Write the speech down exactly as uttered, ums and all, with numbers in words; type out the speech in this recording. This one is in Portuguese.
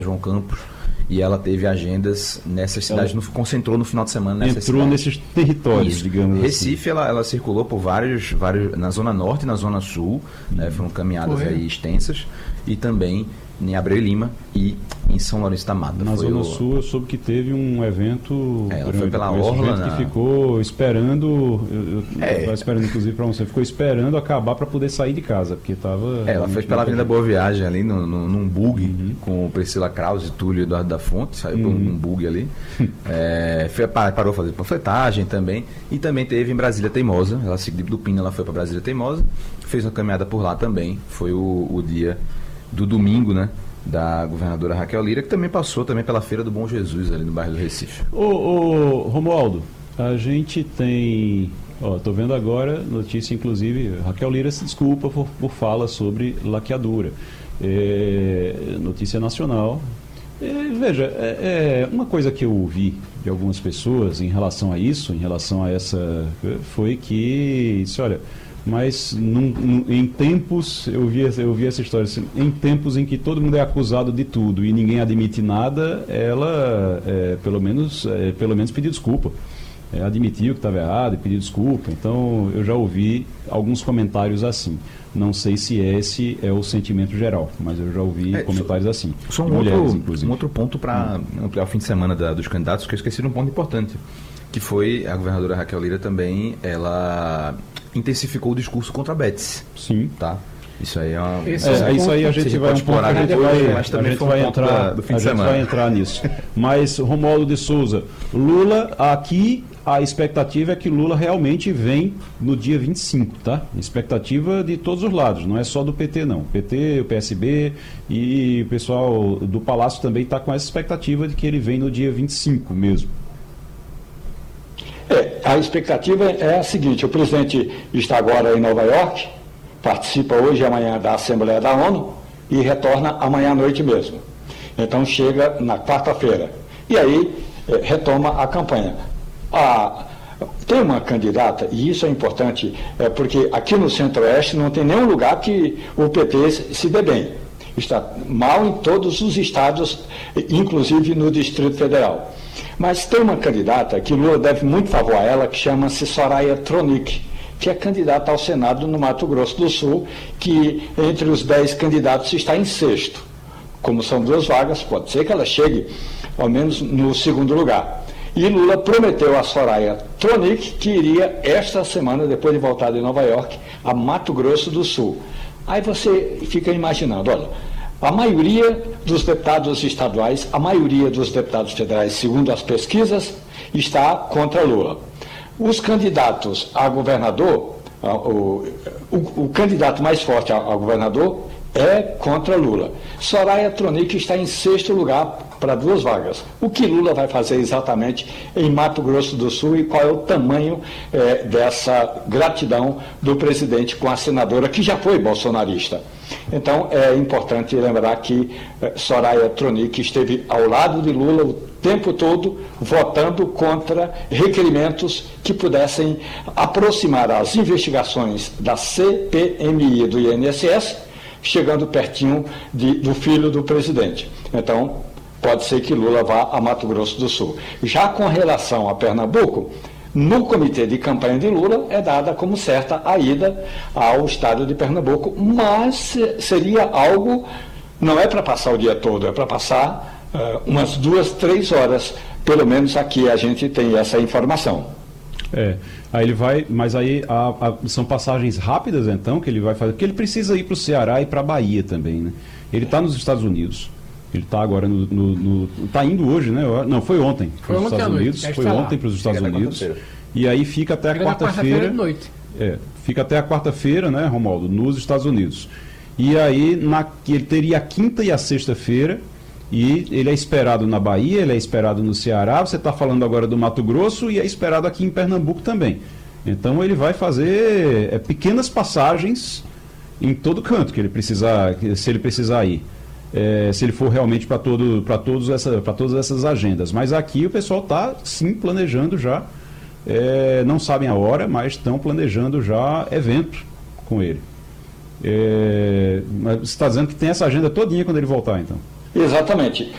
João Campos, e ela teve agendas nessas cidades, no, concentrou no final de semana nessas entrou cidades. nesses territórios, Isso. digamos Recife, assim. ela, ela circulou por vários, vários, na Zona Norte e na Zona Sul, hum. né, foram caminhadas Foi. aí extensas, e também em Abreu e Lima e em São Lourenço da Mata. Na foi Zona o... Sul eu soube que teve um evento é, ela grande, foi pela esse Orla, evento na... que ficou esperando, eu é. estava esperando inclusive para você, ficou esperando acabar para poder sair de casa, porque estava... É, ela foi pela Avenida Boa Viagem ali, no, no, num bug, uhum. com Priscila Krause, Túlio e Eduardo da Fonte, saiu uhum. por um bug ali, é, foi, parou fazer panfletagem também, e também teve em Brasília Teimosa, ela seguiu do Pina, ela foi para Brasília Teimosa, fez uma caminhada por lá também, foi o, o dia do domingo, né, da governadora Raquel Lira, que também passou também pela Feira do Bom Jesus, ali no bairro do Recife. Ô, ô Romualdo, a gente tem, ó, tô vendo agora, notícia inclusive, Raquel Lira se desculpa por, por fala sobre laqueadura. É, notícia nacional. É, veja, é, é, uma coisa que eu ouvi de algumas pessoas em relação a isso, em relação a essa, foi que, disse, olha, mas num, num, em tempos, eu vi, eu vi essa história, assim, em tempos em que todo mundo é acusado de tudo e ninguém admite nada, ela, é, pelo menos, é, pelo menos pediu desculpa. É, admitiu que estava errado e pediu desculpa. Então, eu já ouvi alguns comentários assim. Não sei se esse é o sentimento geral, mas eu já ouvi é, comentários só, assim. Só um, mulheres, outro, inclusive. um outro ponto para hum. ampliar o fim de semana da, dos candidatos, que eu esqueci de um ponto importante, que foi a governadora Raquel Lira também, ela intensificou o discurso contra a Betts. Sim. Tá? Isso aí é uma... Esse é, é, isso aí a gente vai explorar, a gente vai, a gente vai entrar, do fim a de gente semana. vai entrar nisso. Mas Romualdo de Souza, Lula, aqui a expectativa é que Lula realmente vem no dia vinte e cinco, tá? Expectativa de todos os lados, não é só do P T não. O P T, o P S B e o pessoal do Palácio também está com essa expectativa de que ele vem no dia vinte e cinco mesmo. É, a expectativa é a seguinte, o presidente está agora em Nova York, participa hoje e amanhã da Assembleia da ONU e retorna amanhã à noite mesmo. Então chega na quarta-feira e aí é, retoma a campanha. A, tem uma candidata, e isso é importante, é, porque aqui no Centro-Oeste não tem nenhum lugar que o P T se dê bem. Está mal em todos os estados, inclusive no Distrito Federal. Mas tem uma candidata que Lula deve muito favor a ela, que chama-se Soraya Tronic, que é candidata ao Senado no Mato Grosso do Sul, que entre os dez candidatos está em sexto. Como são duas vagas, pode ser que ela chegue ao menos no segundo lugar. E Lula prometeu a Soraya Tronic que iria esta semana, depois de voltar de Nova York, a Mato Grosso do Sul. Aí você fica imaginando, olha, a maioria dos deputados estaduais, a maioria dos deputados federais, segundo as pesquisas, está contra Lula. Os candidatos a governador, o, o, o candidato mais forte a, a governador é contra Lula. Soraya Tronic está em sexto lugar para duas vagas. O que Lula vai fazer exatamente em Mato Grosso do Sul e qual é o tamanho é, dessa gratidão do presidente com a senadora, que já foi bolsonarista. Então, é importante lembrar que é, Soraya Tronic esteve ao lado de Lula o tempo todo, votando contra requerimentos que pudessem aproximar as investigações da C P M I e do I N S S, chegando pertinho de, do filho do presidente. Então, pode ser que Lula vá a Mato Grosso do Sul. Já com relação a Pernambuco, no comitê de campanha de Lula é dada como certa a ida ao estado de Pernambuco, mas seria algo, não é para passar o dia todo, é para passar uh, umas duas, três horas, pelo menos aqui a gente tem essa informação. É, aí ele vai, mas aí a, a, são passagens rápidas então que ele vai fazer, porque ele precisa ir para o Ceará e para a Bahia também, né? Ele está nos Estados Unidos, ele está agora no, no, está indo hoje, né? Não, foi ontem para os Estados Unidos, foi ontem para os Estados Unidos, e aí fica até a quarta-feira, é, fica até a quarta-feira, né, Romualdo, nos Estados Unidos. E aí na, ele teria a quinta e a sexta-feira. E ele é esperado na Bahia, ele é esperado no Ceará, você está falando agora do Mato Grosso e é esperado aqui em Pernambuco também. Então ele vai fazer é, pequenas passagens em todo canto que ele precisar, se ele precisar ir. É, se ele for realmente para todo, para todos essa, para todas essas agendas. Mas aqui o pessoal está sim planejando já, é, não sabem a hora, mas estão planejando já evento com ele. É, mas você está dizendo que tem essa agenda todinha quando ele voltar, então? Exatamente.